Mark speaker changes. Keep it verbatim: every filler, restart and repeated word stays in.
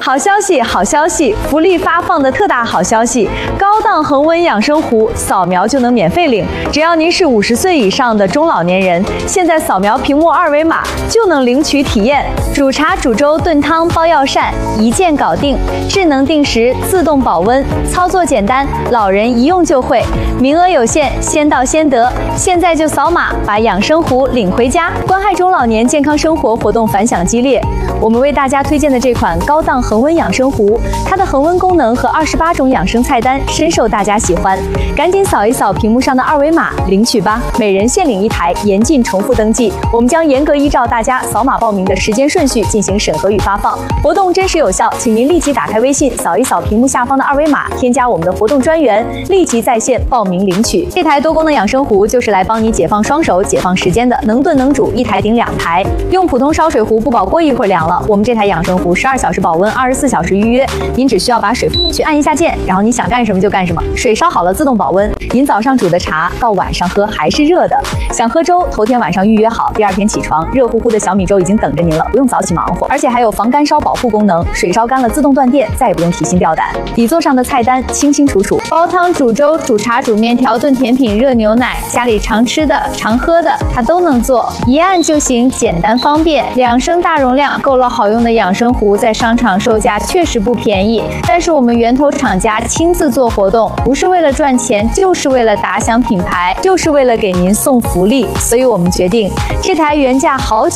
Speaker 1: 好消息，好消息！福利发放的特大好消息！高档恒温养生壶，扫描就能免费领。只要您是五十岁以上的中老年人，现在扫描屏幕二维码就能领取体验。煮茶、煮粥、炖汤、煲药膳，一键搞定。智能定时，自动保温，操作简单，老人一用就会。名额有限，先到先得。现在就扫码，把养生壶领回家。关爱中老年健康生活活动反响激烈。我们为大家推荐的这款高档恒温养生壶，它的恒温功能和二十八种养生菜单深受大家喜欢。赶紧扫一扫屏幕上的二维码领取吧，每人限领一台，严禁重复登记。我们将严格依照大家扫码报名的时间顺序进行审核与发放。活动真实有效，请您立即打开微信，扫一扫屏幕下方的二维码，添加我们的活动专员，立即在线报名领取。这台多功能养生壶就是来帮你解放双手、解放时间的，能炖能煮，一台顶两台。用普通烧水壶不保锅一会儿凉了。我们这台养生壶十二小时保温，二十四小时预约。您只需要把水放进去，按一下键，然后你想干什么就干什么。水烧好了自动保温，您早上煮的茶到晚上喝还是热的。想喝粥，头天晚上预约好，第二天起床，热乎乎的小米粥已经等着您了，不用早起忙活。而且还有防干烧保护功能，水烧干了自动断电，再也不用提心吊胆。底座上的菜单清清楚楚，煲汤、煮粥、煮茶、煮面条、炖甜品、热牛奶，家里常吃的、常喝的，它都能做，一按就行，简单方便。两升大容量，够了好用的养生壶，在商场售价确实不便宜，但是我们源头厂家亲自做活动，不是为了赚钱，就是为了打响品牌，就是为了给您送福利，所以我们决定这台原价好几